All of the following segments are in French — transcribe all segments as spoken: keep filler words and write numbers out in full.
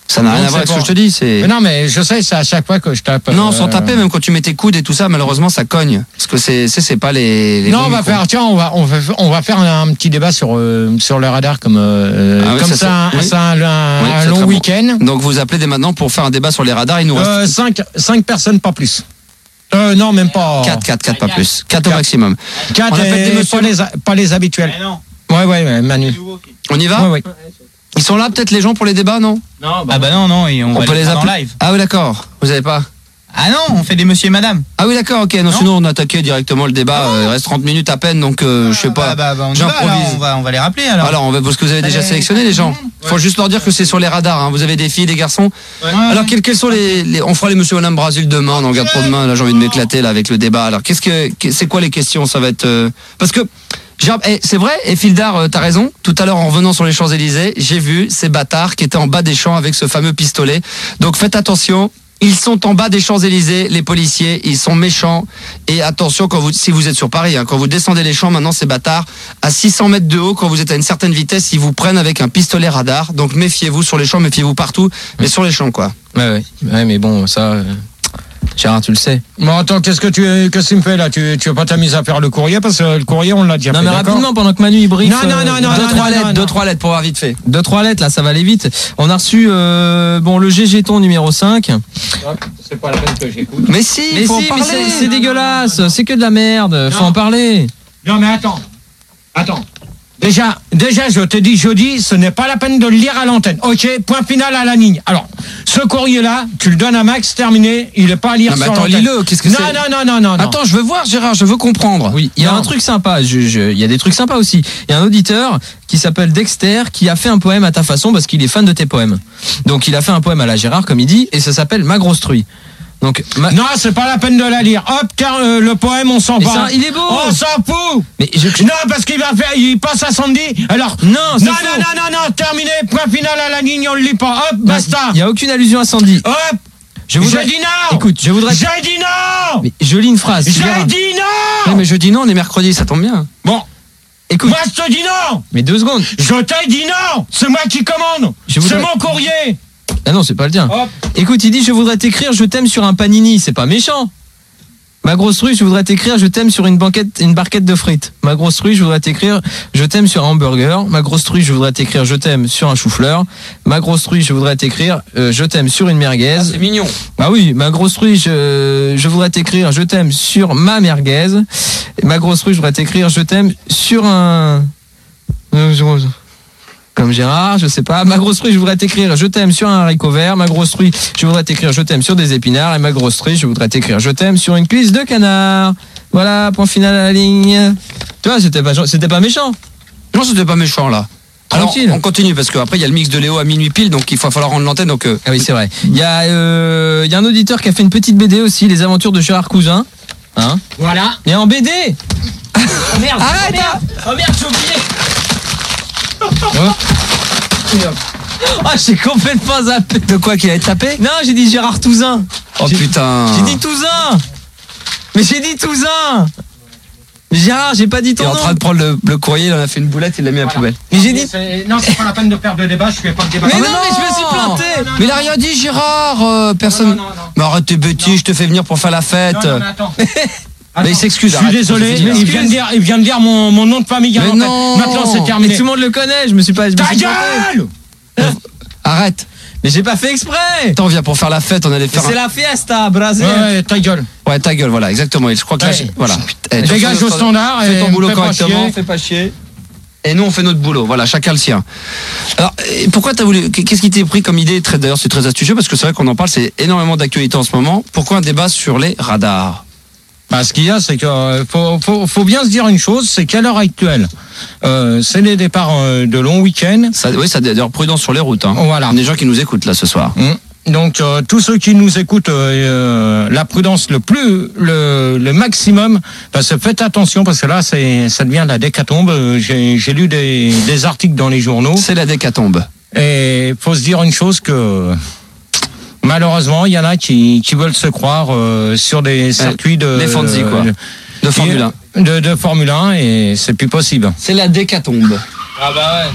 Ça n'a rien à voir avec ce que je te dis. C'est... Mais non, mais je sais, c'est à chaque fois que je tape. Non, euh... sans taper, même quand tu mets tes coudes et tout ça, malheureusement, ça cogne. Parce que c'est, c'est, c'est pas les. les non, on va faire, tiens, on va, on va, on va faire un, un petit débat sur, euh, sur le radar comme, euh, ah oui, comme ça, ça, c'est, ça oui. un, un, oui, un long week-end. Bon. Donc vous appelez dès maintenant pour faire un débat sur les radars. Il nous reste. Euh, cinq, cinq personnes, pas plus. Euh, non, même pas. quatre, quatre, quatre, pas plus. quatre au maximum. quatre, on appelle des pas, les, pas les habituels. Mais non. Ouais, ouais, Manu. On y va? Ouais, ouais. Ils sont là peut-être les gens pour les débats, non? Non, bah, ah bah non, non, et on, on va peut les, les appeler en live. Ah oui, d'accord. Vous avez pas? Ah non, on fait des monsieur et madame. Ah oui, d'accord, ok. Non, non. Sinon on attaquait directement le débat. Euh, il reste trente minutes à peine, donc euh, ah, je sais pas. Bah, bah, bah, on j'improvise. Va, on, va, on va les rappeler alors. Alors, on va, parce que vous avez déjà Allez, sélectionné les gens. Il ouais. faut juste leur dire que c'est sur les radars. Hein. Vous avez des filles, des garçons. Ouais. Alors quels, quels sont les, les, on fera les monsieur et madame Brasil demain. On en garde trop demain. Là, j'ai envie de m'éclater là avec le débat. Alors qu'est-ce que, c'est quoi les questions? Ça va être euh, parce que. Eh, c'est vrai, et Fildar, euh, t'as raison. Tout à l'heure, en revenant sur les Champs-Élysées, j'ai vu ces bâtards qui étaient en bas des champs avec ce fameux pistolet. Donc faites attention. Ils sont en bas des Champs-Élysées, les policiers, ils sont méchants. Et attention, quand vous, si vous êtes sur Paris, hein, quand vous descendez les champs, maintenant ces bâtards, à six cents mètres de haut, quand vous êtes à une certaine vitesse, ils vous prennent avec un pistolet radar. Donc méfiez-vous sur les champs, méfiez-vous partout, mais sur les champs, quoi. Ouais, ouais, ouais mais bon, ça... Euh... Gérard, tu le sais. Bon, attends, qu'est-ce que tu, qu'est-ce que tu me fais là? Tu, tu veux pas t'amuser à faire le courrier parce que le courrier, on l'a déjà non, fait. Non, mais d'accord rapidement, pendant que Manu il brief. Non, non, non, non, deux, non, trois non, lettres, non, deux, trois lettres pour avoir vite fait. Deux, trois lettres, là, ça va aller vite. On a reçu, euh, bon, le G G ton numéro cinq. C'est pas la peine que j'écoute. Mais si, mais faut si, en mais parler. c'est, c'est dégueulasse, c'est que de la merde, faut non. en parler. Non, mais attends. Attends. Déjà, déjà, je te dis jeudi, ce n'est pas la peine de le lire à l'antenne. Ok, point final à la ligne. Alors, ce courrier-là, tu le donnes à Max, terminé, il n'est pas à lire non, mais sur attends, l'antenne. lis-le, qu'est-ce que non, c'est? Non, non, non, non, non. Attends, je veux voir, Gérard, je veux comprendre. Oui, il y a non. un truc sympa, je, je, il y a des trucs sympas aussi. Il y a un auditeur qui s'appelle Dexter, qui a fait un poème à ta façon parce qu'il est fan de tes poèmes. Donc, il a fait un poème à la Gérard, comme il dit, et ça s'appelle Ma grosse truie. Donc, ma... Non, c'est pas la peine de la lire. Hop, car, euh, le poème, on s'en va. Il est beau. On s'en fout. Mais je... Non, parce qu'il va faire, il passe à Sandy. Alors. Non, c'est non, faux. non, non, non, non, terminé. Point final à la ligne, on le lit pas. Hop, basta. Il y a aucune allusion à Sandy. Hop. Je voudrais... J'ai dit non. Écoute, je voudrais. J'ai dit non. Mais je lis une phrase. J'ai dit non. Ouais, mais je dis non, on est mercredi, ça tombe bien. Bon. Écoute. Moi, je te dis non. Mais deux secondes. Je t'ai dit non. C'est moi qui commande. Je voudrais... C'est mon courrier. Ah non, c'est pas le tien. Hop. Écoute, il dit je voudrais t'écrire je t'aime sur un panini, c'est pas méchant. Ma grosse rue, je voudrais t'écrire je t'aime sur une banquette, une barquette de frites. Ma grosse rue, je voudrais t'écrire je t'aime sur un hamburger. Ma grosse rue, je voudrais t'écrire je t'aime sur un chou-fleur. Ma grosse rue, je voudrais t'écrire euh, je t'aime sur une merguez. Ah, c'est mignon. Ah oui, ma grosse rue, je, je voudrais t'écrire je t'aime sur ma merguez. Ma grosse rue, je voudrais t'écrire je t'aime sur un... Comme Gérard, je sais pas. Ma grosse truie, je voudrais t'écrire je t'aime sur un haricot vert. Ma grosse truie, je voudrais t'écrire je t'aime sur des épinards. Et ma grosse truie, je voudrais t'écrire je t'aime sur une cuisse de canard. Voilà, point final à la ligne. Tu vois, c'était pas, c'était pas méchant. Non, c'était pas méchant là. Alors, on continue parce qu'après il y a le mix de Léo à minuit pile, donc il va falloir rendre l'antenne. Donc euh... ah oui, c'est vrai. Il y a, euh, il y a un auditeur qui a fait une petite B D aussi, les aventures de Gérard Cousin. Hein? Voilà. Et en B D. Oh merde. Arrête. Oh merde, oh merde, j'ai oublié. Oh, oh j'ai complètement zappé. De quoi qu'il a été tapé? Non, j'ai dit Gérard Touzin. Oh j'ai, putain. J'ai dit Touzin. Mais j'ai dit Touzin. Gérard, j'ai pas dit ton nom. Il est en train de prendre le, le courrier, il en a fait une boulette, il l'a mis à la poubelle. Mais j'ai dit. C'est... Non, c'est pas la peine de faire de débat, je fais pas de débat. Mais non, mais je me suis planté. Non, non, mais il a rien dit, Gérard. Euh, personne. Non, non, non, non. Mais arrête tes bêtises, je te fais venir pour faire la fête. Non, non, mais attends. Mais il s'excuse. Je suis désolé, il vient, de dire, il vient de dire mon, mon nom de famille. Mais non. Maintenant c'est terminé. Mais tout le monde le connaît, je me suis pas. Je Ta me suis gueule. Arrête. Mais j'ai pas fait exprès. Attends, on vient pour faire la fête, on allait faire. C'est un... la fiesta, Brésil. Ouais, ouais, ta gueule. Ouais, ta gueule, voilà, exactement. Je crois que là, ouais. voilà. Eh, dégage au standard. Fais ton boulot correctement, pas fais pas chier. Et nous, on fait notre boulot. Voilà, chacun le sien. Alors, pourquoi t'as voulu, qu'est-ce qui t'est pris comme idée? Très, d'ailleurs, c'est très astucieux parce que c'est vrai qu'on en parle, c'est énormément d'actualité en ce moment. Pourquoi un débat sur les radars? Bah, ce qu'il y a, c'est que euh, faut, faut, faut bien se dire une chose, c'est qu'à l'heure actuelle, euh, c'est les départs euh, de longs week-ends. Ça, oui, ça d'ailleurs prudence sur les routes. Hein. Voilà. Des gens qui nous écoutent là ce soir. Mmh. Donc euh, tous ceux qui nous écoutent, euh, la prudence le plus, le, le maximum. Parce que faites attention parce que là, c'est, ça devient la décatombe. J'ai, j'ai lu des, des articles dans les journaux. C'est la décatombe. Et faut se dire une chose que. Malheureusement, il y en a qui, qui veulent se croire euh, sur des circuits de... Les Fonzie, quoi. Euh, de Formule un. De, de Formule un, et c'est plus possible. C'est la décatombe. Ah bah ouais.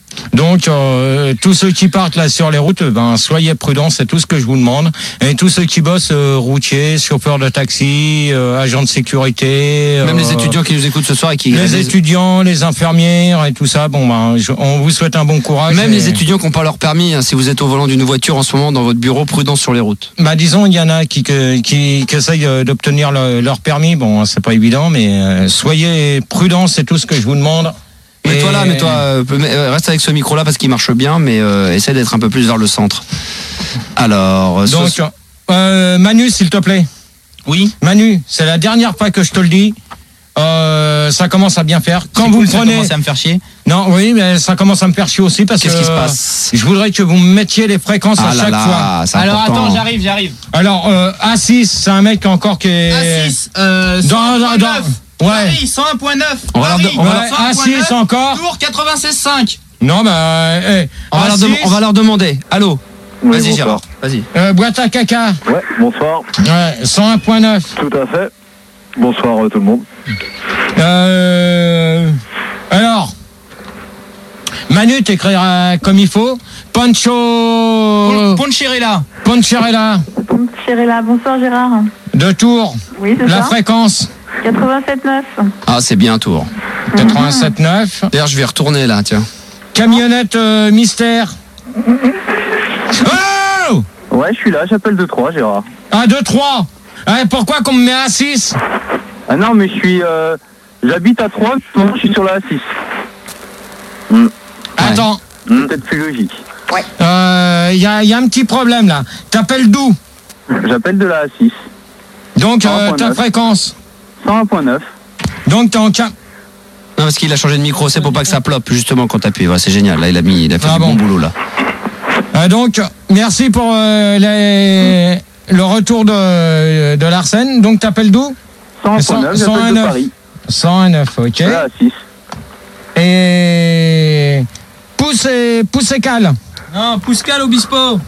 Donc, euh, tous ceux qui partent là sur les routes, ben soyez prudents, c'est tout ce que je vous demande. Et tous ceux qui bossent, euh, routiers, chauffeurs de taxi, euh, agents de sécurité, Même euh, les étudiants qui nous écoutent ce soir et qui les étudiants, les infirmières et tout ça, bon ben, je- on vous souhaite un bon courage. Même et- les étudiants qui n'ont pas leur permis, hein, si vous êtes au volant d'une voiture en ce moment dans votre bureau, prudence sur les routes. Bah disons, il y en a qui qui, qui, qui essayent euh, d'obtenir le- leur permis. Bon, c'est pas évident, mais euh, soyez prudents, c'est tout ce que je vous demande. Mets-toi Et- là, mets-toi, euh, euh, reste avec ce micro-là parce qu'il marche bien, mais euh, essaie d'être un peu plus vers le centre. Alors, ce- Donc, euh, Manu, s'il te plaît. Oui. Manu, c'est la dernière fois que je te le dis. Euh, ça commence à bien faire. Quand C'est vous cool, me ça prenez, commence à me faire chier. non, oui, mais ça commence à me faire chier aussi parce que qu'est-ce qui se passe? je voudrais que vous me mettiez les fréquences Ah à là chaque là, fois. c'est Alors important. attends, j'arrive, j'arrive. Alors, euh, A six, c'est un mec encore qui est. A six, euh, Dans- dans- dans- ouais. Paris, cent un virgule neuf. On va leur Paris, on va leur- Ouais, cent un A virgule neuf. six encore. Tours quatre-vingt-seize virgule cinq. Non, bah, eh, On va, leur A six, dem- on va leur demander. Allô? Oui, Vas-y, bonsoir. Gérard. Vas-y. euh, boîte à caca. Ouais, bonsoir. Ouais, cent un virgule neuf. Tout à fait. Bonsoir euh, tout le monde. Euh, alors, Manu, t'écriras comme il faut. Pancho. Poncherella. Poncherella. Chérella, bonsoir Gérard. De Tours. Oui, c'est La ça. fréquence. quatre-vingt-sept neuf. Ah, c'est bien Tours. quatre-vingt-sept neuf. D'ailleurs, je vais retourner là, tiens. Camionnette euh, mystère. Oh Ouais, je suis là, j'appelle de trois, Gérard. un, deux, trois. Ah, pourquoi qu'on me met à six? Ah non, mais je suis... Euh, j'habite à trois, justement, je suis sur la A six. Attends, C'est peut-être plus logique. il euh, y, a, y a un petit problème là. T'appelles d'où? J'appelle de la A six. Donc cent un euh, virgule ta neuf. fréquence. cent un virgule neuf. Donc t'es en cam... Non, parce qu'il a changé de micro, c'est pour pas que ça ploppe, justement, quand t'appuies. Ouais, c'est génial. Là, il a mis, il a fait Ah du bon. bon boulot, là. Euh, donc, merci pour euh, les- le retour de, de l'Arsène. Donc, t'appelles d'où? cent un virgule neuf, cent un j'appelle de neuf. Paris. cent un neuf, ok. De la A six. Et pousse et pousse et cale. Non, Pascal Obispo.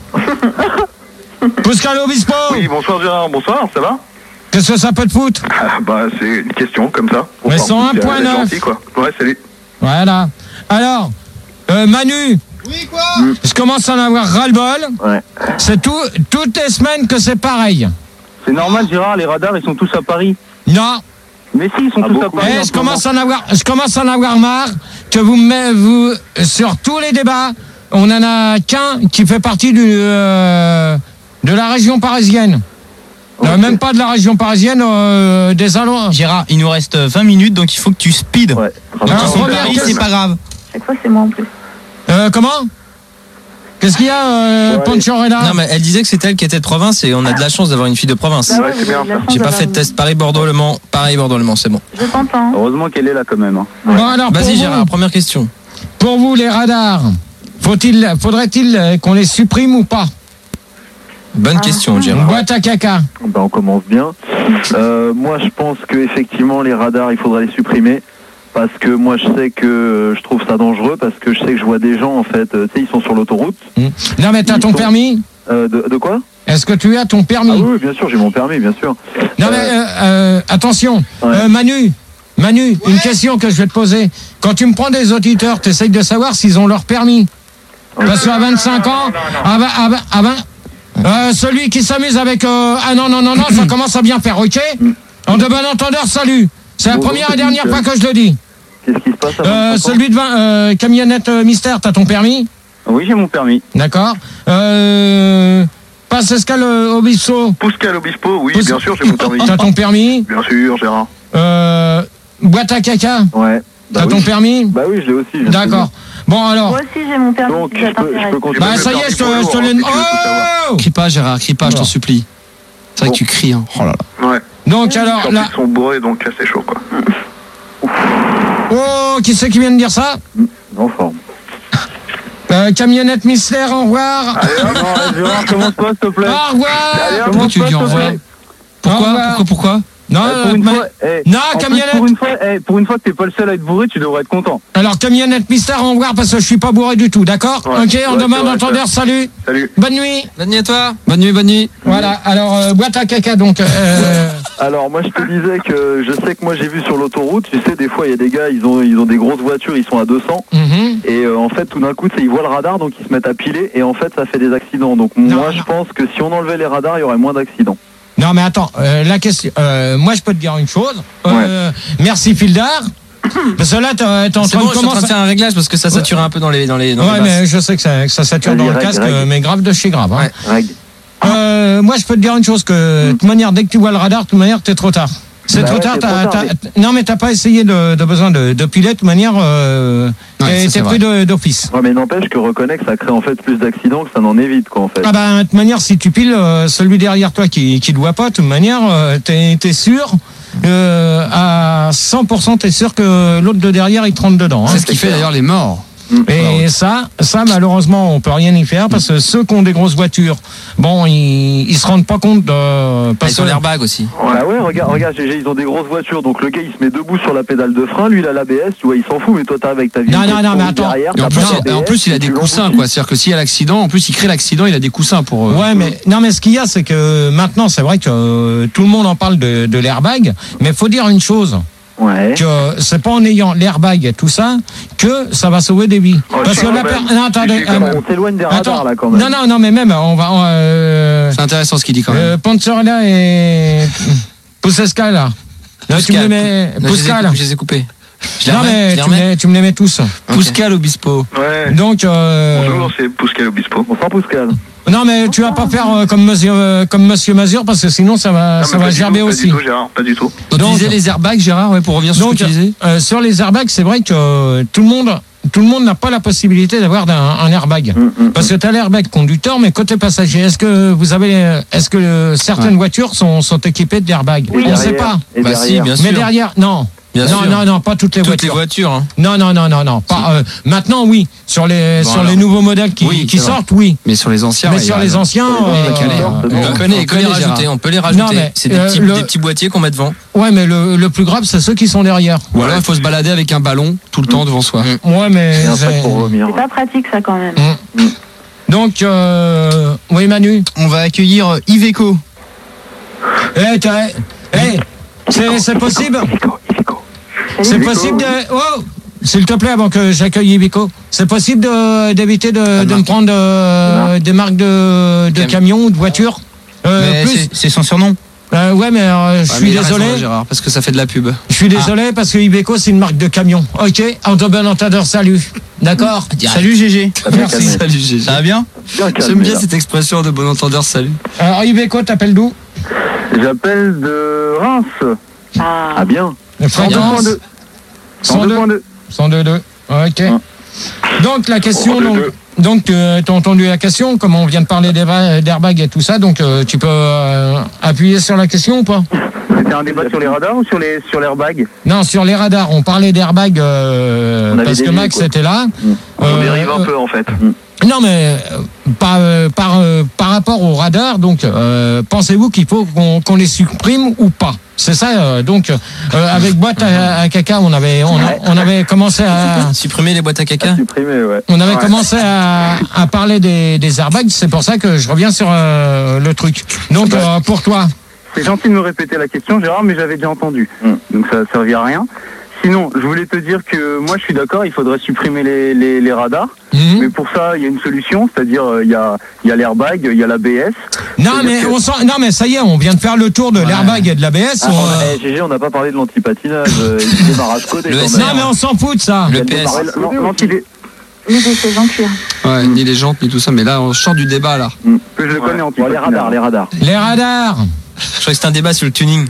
Pascal Obispo. Oui, bonsoir Gérard, bonsoir, ça va? Qu'est-ce que ça peut te foutre? Ah, bah, c'est une question, comme ça. Mais Bonsoir. cent un virgule C'est neuf. gentil, quoi. Ouais, salut. Voilà. Alors, euh, Manu, Oui, quoi? je commence à en avoir ras-le-bol. Ouais. C'est tout, toutes les semaines que c'est pareil. C'est normal, Gérard, les radars, ils sont tous à Paris. Non. Mais si, ils sont Ah, tous à Paris. Eh, en je ce moment. commence à en avoir, je commence à en avoir marre que vous me, vous, sur tous les débats, on en a qu'un qui fait partie du, euh, de la région parisienne. Euh, Ok. même pas de la région parisienne, euh, des allons. Gérard, il nous reste vingt minutes, donc il faut que tu speed. Ouais. Donc Ah, ils sont première Paris, question. c'est pas grave. Chaque fois, c'est moi en plus. Euh, comment? Qu'est-ce qu'il y a, euh, Ouais. Ponchorella? Non, mais elle disait que c'était elle qui était de province et on a de la chance d'avoir une fille de province. Bah Ouais, c'est vous bien avez de la ça. chance J'ai pas d'avoir fait de une- test Paris-Bordeaux-Le Mans. Paris, Bordeaux-Le Mans, c'est bon. Je t'entends. Heureusement qu'elle est là, quand même. hein. Bon, alors, pour Vas-y, vous, Gérard, première question. pour vous, les radars, faut-il, faudrait-il euh, qu'on les supprime ou pas? Bonne Ah. question, Une Gérard. boîte à caca. Ben, on commence bien. Euh, moi, je pense que effectivement, les radars, il faudrait les supprimer. Parce que moi, je sais que euh, je trouve ça dangereux. Parce que je sais que je vois des gens, en fait, euh, tu sais, ils sont sur l'autoroute. Non, mais t'as Ils ton sont- permis? Euh, de, de quoi? Est-ce que tu as ton Ah permis? oui, oui, bien sûr, j'ai mon permis, bien sûr. Non mais euh, euh, attention, Ouais. euh, Manu, Manu, une question que je vais te poser. Quand tu me prends des auditeurs, tu essayes de savoir s'ils ont leur permis. Parce qu'à vingt-cinq ans, ah ben, ah ben, ah ben, euh, celui qui s'amuse avec... euh, ah non, non, non, non, ça commence à bien faire, ok? En de bon entendeur, salut. C'est la Bon, première donc, et dernière euh, fois que je le dis. Qu'est-ce qui se passe à Euh, vingt-cinq ans? celui de vingt, euh, camionnette euh, mystère, t'as ton permis? Oui, j'ai mon permis. D'accord. Euh, passe escale euh, Obispo, Pascal Obispo, oui, Pous- bien sûr, j'ai mon permis. t'as ton permis? Bien sûr, Gérard. Euh, boîte à caca, Ouais. Bah t'as oui. ton permis? Bah oui, je l'ai aussi. je l'ai D'accord. Bon alors, Moi aussi, j'ai mon permis. Donc, si je ça peux, je t'intéresse. peux continuer. bah ça y est, je te, je te l'ai... Oh Crie pas, Gérard, crie pas, je t'en Bon. supplie. C'est vrai Bon. que tu cries, hein. Oh là là. Ouais. Donc alors, Quand là... ils sont bourrés, donc c'est chaud, quoi. Oh, qui c'est qui vient de dire ça? En forme. euh, Camionnette mystère, au revoir. Allez, non, non, Gérard, commence pas, s'il te plaît. Au revoir. Allez, Pourquoi commence tu pas, dis s'il au te revoir? plaît. Au Pourquoi, revoir. pourquoi, pourquoi? Non, Eh, pour euh, une ma- fois, eh, non, en plus, camionnette. pour une fois, eh, pour une fois que t'es pas le seul à être bourré, tu devrais être content. Alors camionnette mystère, au revoir parce que je suis pas bourré du tout, d'accord? Ouais. Ok, on Ouais, demande c'est vrai, entendeur, salut. Salut. Bonne nuit. Bonne nuit à toi. Bonne nuit, bonne nuit. Voilà, alors euh, boîte à caca donc. Euh, Alors moi je te disais que je sais que moi j'ai vu sur l'autoroute, tu sais des fois il y a des gars, ils ont ils ont des grosses voitures, ils sont à deux cents Mhm. et euh, en fait tout d'un coup tu sais, ils voient le radar donc ils se mettent à piler et en fait ça fait des accidents. Donc Non, moi non. je pense que si on enlevait les radars, il y aurait moins d'accidents. Non, mais attends, euh, la question. Euh, moi, je peux te dire une chose. Euh, Merci, Fildar. Parce que là, t'es t'es en C'est train bon, de je suis en train de commencer. faire un réglage parce que ça sature un peu dans les dans les. Dans Ouais, les mais basses. je sais que ça, que ça sature dans Vas-y, le règle, casque, règle. mais grave de chez grave. Hein. Ouais. Règle. Euh, moi, je peux te dire une chose que, de toute manière, dès que tu vois le radar, de toute manière, t'es trop tard. C'est Bah trop ouais, tard. c'est t'as- trop tard, t'as- Non, mais t'as pas essayé de, de besoin de, de piler. De toute manière, euh, Ouais, t'es ça, c'est t'es pris de- d'office. Ouais mais n'empêche que Reconnect ça crée en fait plus d'accidents que ça n'en évite quoi en fait. Ah bah, de toute manière, si tu piles, euh, celui derrière toi qui qui ne voit pas, de toute manière, euh, t'es t'es sûr. Euh, à cent pour cent, t'es sûr que l'autre de derrière, il te rentre dedans. Hein. C'est ce qui fait d'ailleurs les morts. Et ça, ça malheureusement, on peut rien y faire parce que ceux qui ont des grosses voitures, bon, ils, ils se rendent pas compte de. Ah, Parce ils ont que l'airbag aussi. Bah ouais, regarde, regarde, G G, ils ont des grosses voitures, donc le gars il se met debout sur la pédale de frein, lui il a l'A B S, tu vois, il s'en fout, mais toi t'as avec ta vieille Non, non, tête non, mais pourrie attends. derrière, Et en t'as plus, pas il- et en d'A B S, plus, il a des tu coussins, l'emboutilles. quoi. C'est-à-dire que s'il y a l'accident, en plus, il crée l'accident, il a des coussins pour. euh, Ouais, mais non, mais ce qu'il y a, c'est que maintenant, c'est vrai que euh, tout le monde en parle de, de l'airbag, mais faut dire une chose. Ouais. Que c'est pas en ayant l'airbag et tout ça que ça va sauver des vies. Oh, Parce que quand la même. per- non, attendez, Comment euh, on s'éloigne des radars attends, là quand même. non, non, non, mais même, on va, on, euh, C'est intéressant ce qu'il dit quand même. euh, Panzerella et Poussesca là. Là, tu me les mets, Non, je les ai Pascal. coupés, je les ai coupés. Je les Non, remets, mais je les tu me, remets. les, tu me les mets tous. Pascal Obispo. Ouais. Donc, euh, Bonjour, c'est Pascal Obispo. On s'en Pascal. non, mais tu vas pas faire euh, comme Monsieur, euh, comme Monsieur Mazur parce que sinon ça va, Non, ça mais va pas du gerber tout, aussi. Pas du tout, Gérard, pas du tout. Donc, tu Donc- disais les airbags, Gérard, ouais, pour revenir sur Donc, ce que tu disais. euh, sur les airbags, c'est vrai que euh, tout le monde, tout le monde n'a pas la possibilité d'avoir un, un airbag. Mm, mm, Parce que tu as l'airbag conducteur, mais côté passager, est-ce que vous avez, est-ce que euh, certaines Ouais. voitures sont, sont équipées d'airbag Et On ne derrière, sait pas. Et Bah si, derrière. bien Mais sûr. derrière, non. Bien non, sûr. non, non, pas toutes les Toutes les voitures. voitures. Hein. Non, non, non, non, non. Pas, euh, maintenant, oui. Sur les, Bon, sur alors. les nouveaux modèles qui, Oui, qui c'est vrai. sortent, oui. Mais sur les anciens. Mais ouais, sur il y a- les anciens, Sur les euh, anciens, euh, c'est bon. On On connaît, peut il connaît, les rajouter, Gérard. on peut les Non, rajouter. mais, C'est des, euh, petits, le- des petits boîtiers qu'on met devant. ouais, mais le, le plus grave, c'est ceux qui sont derrière. Ou alors il faut se balader avec un ballon tout le temps devant soi. Ouais, mais. Et un sac c'est- pour vomir. C'est pas pratique ça quand même. Donc, euh, oui, Manu. On va accueillir euh, Iveco. Eh, t'as- eh, c'est c'est possible. C'est possible de. Oh, s'il te plaît, avant que j'accueille Iveco, c'est possible de- d'éviter de, de me prendre euh, des marques de, de Cam- camions ou de voitures. Euh, Mais plus. c'est- c'est son surnom. Euh, ouais, mais euh, je Ouais, suis mais il a raison, désolé. Gérard, parce que ça fait de la pub. Je suis désolé parce que Iveco c'est une marque de camion. Ok, en de bon entendeur, salut. D'accord. Salut G G. Merci. Salut Gégé. Ça va bien? Bien calmé, J'aime bien là. cette expression de bon entendeur, salut. Alors Iveco, t'appelles d'où? J'appelle de Reims. Ah, Ah bien. Fréquence cent deux point deux. cent deux point deux. Ok. Donc la question, cent deux donc, point deux. donc tu as entendu la question, comme on vient de parler d'airbag d'airbag et tout ça, donc euh, tu peux euh, appuyer sur la question ou pas? C'était un débat sur les radars ou sur les sur l'airbag? Non, sur les radars, on parlait d'airbag euh, On avait parce que dévié, Max quoi. était là. On Euh, dérive un peu en fait. Non, mais euh, par, euh, par, euh, par rapport aux radars, donc, euh, pensez-vous qu'il faut qu'on qu'on les supprime ou pas? C'est ça, euh, donc, euh, avec boîte à, à caca, on avait, on, a- on avait commencé à, Supprimer les boîtes à caca. Supprimé, ouais. on avait Ouais. commencé à, à parler des, des airbags. C'est pour ça que je reviens sur euh, le truc. Donc, euh, pour toi, C'est gentil de me répéter la question, Gérard, mais j'avais déjà entendu. Mm. Donc ça ne servit à rien. Sinon, je voulais te dire que moi je suis d'accord, il faudrait supprimer les, les, les radars. Mhm. Mais pour ça, il y a une solution, c'est-à-dire euh, il y a, il y a l'airbag, il y a l'A B S. non, C'est-à-dire mais que- on sent, non, mais ça y est, on vient de faire le tour de l'airbag et de l'A B S. Ah, on, on a- euh, eh, Gégé, on n'a pas parlé de l'antipatinage. euh, Il démarrage codé Le quand S même. R. non, mais on s'en fout de ça. Le Il P S. démarre- Non, non, qu'il est- ni des chaises en cuir. Ouais, ni les jantes, ni tout ça, mais là, on sort du débat, là. que je le connais en Bon, les radars, les radars. Les radars. Je crois que c'est un débat sur le tuning.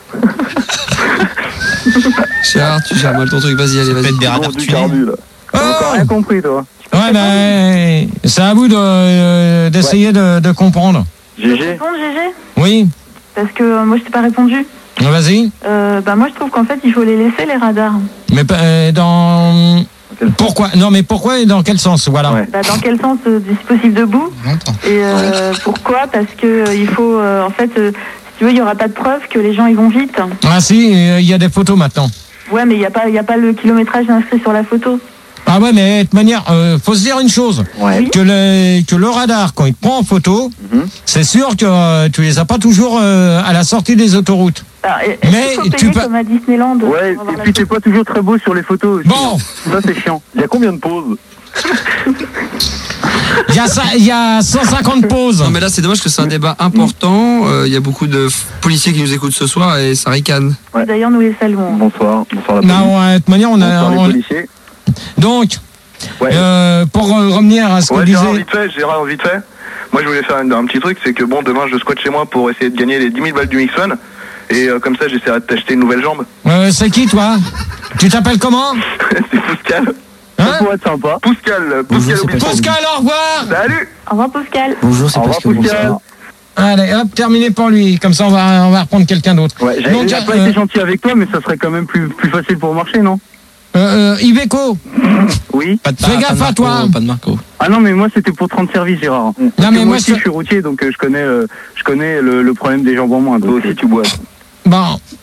Gérard, tu gères mal ton truc, vas-y, allez, vas-y. Peut-être des Bon, radars du tunés. carbu, là. T'as encore Oh rien compris, toi. Ouais, ben, c'est à vous de, euh, d'essayer de, de comprendre. Je peux Gégé, répondre, G G? Oui, Parce que euh, moi je t'ai pas répondu. vas-y. Euh, bah moi je trouve qu'en fait il faut les laisser les radars. Mais euh, dans... quel sens? Pourquoi? Non, mais pourquoi et dans quel sens? Voilà. Ouais. Bah dans quel sens euh, si possible debout? Et euh, pourquoi? Parce que euh, il faut euh, en fait euh, si tu veux il y aura pas de preuve que les gens ils vont vite. Ah si, il y a des photos maintenant. Ouais mais il y a pas il y a pas le kilométrage inscrit sur la photo. Ah ouais, mais de toute manière, euh, faut se dire une chose. Ouais. Que, le, que le radar, quand il te prend en photo, Mhm. c'est sûr que euh, tu les as pas toujours euh, à la sortie des autoroutes. Alors, est-ce Mais qu'il faut tu payer peux- comme à Disneyland Ouais, pour avoir et la puis t'es pas toujours très beau sur les photos aussi. Bon, Ça, c'est chiant. Il y a combien de pauses? il y, a ça- il y a cent cinquante pauses. Non mais là c'est dommage que c'est un débat important. Euh, Il y a beaucoup de f- policiers qui nous écoutent ce soir et ça ricane. Ouais. D'ailleurs, nous les saluons. Bonsoir, bonsoir la police. Non, ouais, de toute manière, on a. Bonsoir les on- policiers. donc, Ouais. euh, pour euh, revenir à ce qu'on Ouais, disait. Gérard, vite fait, Gérard, vite fait. Moi, je voulais faire un, un petit truc, c'est que bon, demain, je squatte chez moi pour essayer de gagner les dix mille balles du Mixon. Et euh, comme ça, j'essaierai de t'acheter une nouvelle jambe. Euh, c'est qui, toi? Tu t'appelles comment? C'est Pouscal. Hein? Ça pourrait être sympa. Pouscal, Pouscal au biscuit. Pascal, au revoir! Salut. Au revoir, Pascal. Bonjour, c'est Au revoir, Pascal. Pouscal. Allez, hop, terminé pour lui. Comme ça, on va, on va reprendre quelqu'un d'autre. Ouais, j'ai- Donc, J'ai pas euh, été gentil avec toi, mais ça serait quand même plus, plus facile pour marcher, non? euh, euh, Iveco, Oui. Pas de Fais pas gaffe de à Marco, toi. Pas de Marco. Ah non, mais moi, c'était pour te rendre service, Gérard. non, Parce mais que moi, aussi, je... je suis routier, donc euh, je connais, euh, je connais le, le problème des jambes en moins. Toi Donc, aussi tu bois. Bon,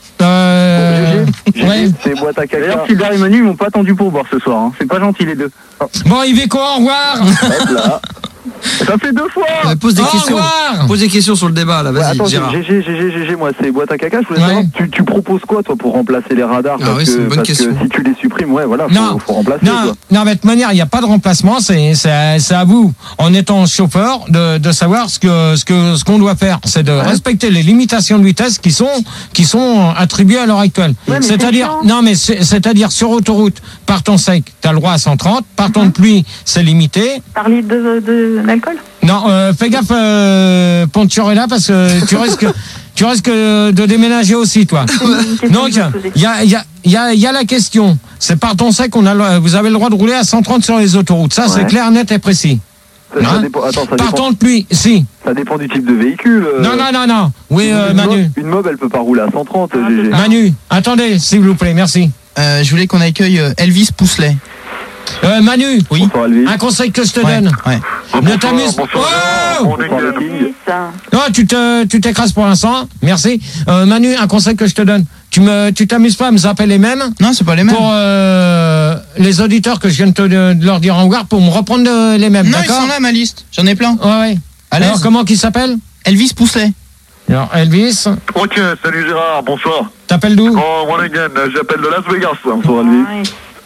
euh... G G, ouais. c'est boîte à caca. D'ailleurs, Sildar et Manu, ils m'ont pas attendu pour boire ce soir. Hein. C'est pas gentil, les deux. Bon, Iveco, au revoir! Hop là. Ça fait deux fois. Euh, pose des Au questions. revoir! Pose des questions sur le débat là. Ouais, Vas-y attends, Gérard. G G, G G, G G, moi c'est boîte à caca. Je voulais Ouais. savoir, tu, tu proposes quoi toi pour remplacer les radars? Ah Parce, oui, c'est que, une bonne parce question. que si tu les supprimes, ouais, voilà, faut, Non. faut remplacer. Non, quoi. non, mais de toute manière, il n'y a pas de remplacement. C'est, c'est, c'est à vous, en étant chauffeur, de, de savoir ce que, ce que, ce qu'on doit faire. C'est de respecter les limitations de vitesse qui sont, qui sont attribuées à l'heure actuelle. Ouais, mais c'est-à-dire, c'est chiant. non, mais c'est, c'est-à-dire sur autoroute, par temps sec, t'as le droit à cent trente. Par temps de pluie, c'est limité. Par litre de, de, d'alcool. Non, euh, fais gaffe, euh, Ponturella, parce que tu risques, tu risques de déménager aussi, toi. C'est une question Donc, que je me posais. il y a, il y, a, il y, a, il y a la question. C'est par temps sec qu'on a, le- vous avez le droit de rouler à cent trente sur les autoroutes. Ça, c'est Ouais. clair, net et précis. Ça, ça Hein dépend, attends, ça Par dépend, temps de pluie, si. ça dépend du type de véhicule. euh. Non, non, non, non. Oui, euh, une, Manu. mob, une mob, elle peut pas rouler à cent trente, Ah, G G. c'est ça. Manu, attendez, s'il vous plaît, merci. Euh, je voulais qu'on accueille euh, Elvis Pousselet. Euh, Manu, Oui. Bonsoir, Elvis. un conseil que je te Ouais, donne. ouais. Ne t'amuse bonsoir, Oh Gérard. Bonsoir, Bon, le King. Ça. Non, tu te, tu t'écrases pour l'instant. Merci. Euh, Manu, un conseil que je te donne. Tu me, tu t'amuses pas à me zapper les mêmes. Non, c'est pas les mêmes. Pour euh, les auditeurs que je viens de, te, de leur dire au revoir, pour me reprendre euh, les mêmes, Non, ils d'accord? sont là, ma liste. J'en ai plein. Ouais, ouais. À l'aise. Alors, comment qu'il s'appelle? Elvis Pousselet. Alors, Elvis, Ok, salut Gérard, bonsoir. t'appelles d'où? Oh, one again, j'appelle de Las Vegas. Bonsoir, Elvis. Ouais.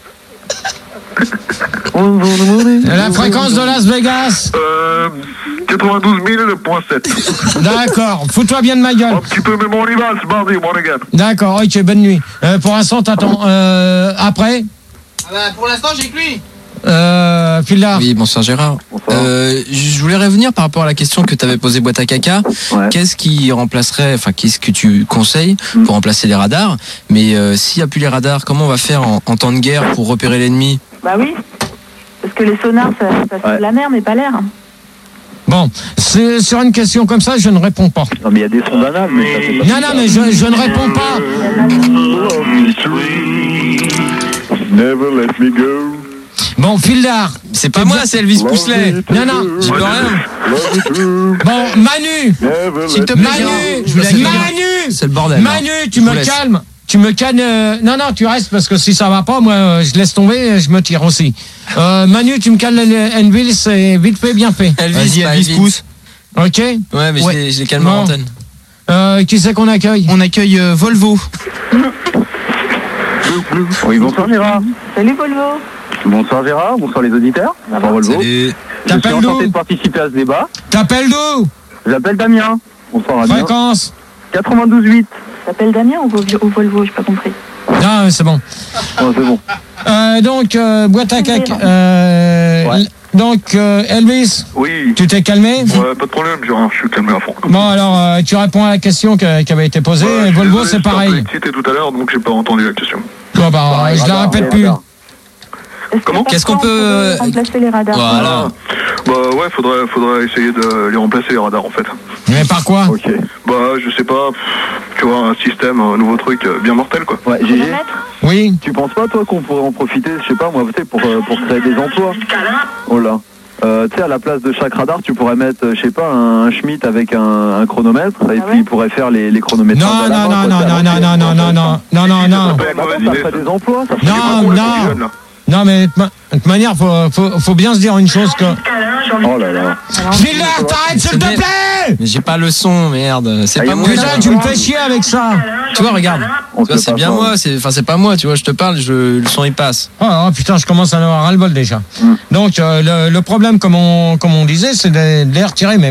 La fréquence de Las Vegas. Euh, quatre-vingt-douze mille point sept. D'accord. Fous-toi bien de ma gueule. Un petit peu, mais bon, on y va, c'est mardi, one again. D'accord, ok, bonne nuit. Euh, pour l'instant, t'attends. Euh, après, Ah bah, pour l'instant, j'ai que lui. euh, Fildar. Oui, bonsoir Gérard. Bonsoir. Euh, je voulais revenir par rapport à la question que tu avais posée boîte à caca. Ouais. Qu'est-ce qui remplacerait, enfin qu'est-ce que tu conseilles Mm. pour remplacer les radars? Mais euh, s'il n'y a plus les radars, comment on va faire en, en temps de guerre pour repérer l'ennemi? Bah oui. Parce que les sonars, ça passe Ouais. de la mer, mais pas l'air. Bon, c'est- sur une question comme ça, je ne réponds pas. Non, mais il y a des sondes anales, mais ça fait pas. Non, non, mais je, je ne réponds pas. Never let me go. Bon, Fildar. C'est pas moi, c'est Elvis Pousselet. Non, non. J'y peux rien. Bon, Manu. S'il te plaît, Gérard, Manu. je voulais accueillir. Manu. C'est le bordel. là. Manu, tu Je me vous laisse. calmes. Tu me calmes. euh, Non, non, tu restes parce que si ça va pas, moi, euh, je laisse tomber, je me tire aussi. Euh, Manu, tu me calmes Elvis, c'est vite fait, bien fait. Elvis, Vas-y, pas Elvis Pousse. Ok. Ouais, mais Ouais. je l'ai- je l'ai calmé en Bon. antenne. Euh, qui c'est qu'on accueille? On accueille euh, Volvo. Oui, bonsoir Gérard. Salut Volvo. Bonsoir Gérard, bonsoir les auditeurs. Bonsoir Volvo. Salut. Je suis T'appelles enchanté d'où? de participer à ce débat. T'appelles d'où? J'appelle Damien. Bonsoir, Damien. Fréquence. quatre-vingt-douze huit. T'appelles Damien ou Vo- ou Volvo? J'ai pas compris. Non, c'est bon. Oh, c'est bon. Euh, donc, euh, boîte à cac. Euh, Ouais. Donc, euh, Elvis, Oui, tu t'es calmé? ouais, pas de problème, Gérard, je suis calmé à fond. Bon, alors, euh, tu réponds à la question que- qui avait été posée. Ouais, je suis Volvo, désolé, c'est j'étais un peu pareil. excité tout à l'heure, donc j'ai pas entendu la question. Bon, bah, je la répète plus. Est-ce que Comment par Qu'est-ce qu'on contre, peut, on euh, remplacer les radars? Voilà. Bah ouais, faudrait, faudrait essayer de les remplacer les radars en fait. Mais par quoi? Ok. Bah je sais pas, pff, tu vois, un système, un nouveau truc euh, bien mortel quoi. Ouais, G G, Chronomètre? Oui. tu penses pas, toi, qu'on pourrait en profiter, je sais pas, moi, tu sais, pour, euh, pour créer des emplois? Oh là. Euh, tu sais, à la place de chaque radar, tu pourrais mettre, euh, je sais pas, un, un Schmitt avec un, un chronomètre, et Ah puis ouais il pourrait faire les, les chronomètres. Non, non, non, non, non, non, non, non, non, non, non, non, non. Ça ferait des emplois, ça ferait Non, Pour les non. petits jeunes, là. Non, mais de ma- de toute manière, faut, faut, faut bien se dire une chose que. Oh là là. Schindler, t'arrêtes, s'il te Mais- plaît! Mais j'ai pas le son, merde. C'est Ah, pas y a moi. moyen Putain, de- tu me fais chier avec ça! Tu vois, regarde. On Tu vois, se c'est passe bien pas. moi. C'est, enfin, c'est pas moi. Tu vois, je te parle. Je, le son il passe. Oh, oh, putain, je commence à en avoir ras-le-bol déjà. Mm. Donc, euh, le, le problème, comme on, comme on disait, c'est de, de les retirer. Mais